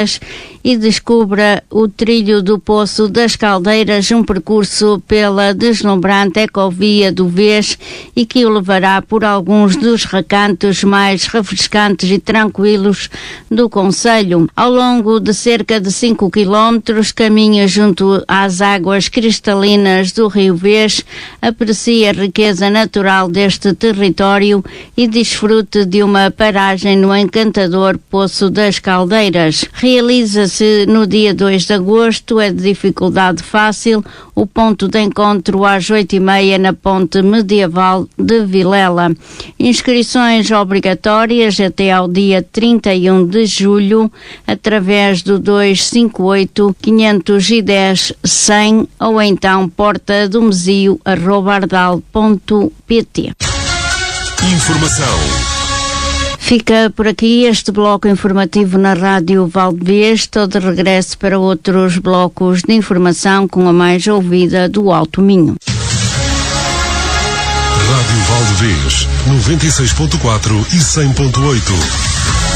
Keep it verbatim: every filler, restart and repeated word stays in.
e descubra o trilho do Poço das Caldeiras, um percurso pela deslumbrante ecovia do Vês e que o levará por alguns dos recantos mais refrescantes e tranquilos do concelho. Ao longo de cerca de cinco quilómetros, caminha junto às águas cristalinas do Rio Vês, aprecie a riqueza natural deste território e desfrute de uma paragem no encantador Poço das Caldeiras. Realiza-se no dia dois de agosto, é de dificuldade fácil, o ponto de encontro às oito e meia na ponte medieval de Vilela. Inscrições obrigatórias até ao dia trinta e um de julho, através do dois cinco oito, cinco um zero, cem ou então porta do mesio arroba ardal ponto pt. Informação. Fica por aqui este bloco informativo na Rádio Valdevez. Todo regresso para outros blocos de informação com a mais ouvida do Alto Minho. Rádio Valdevez, noventa e seis ponto quatro e cem ponto oito.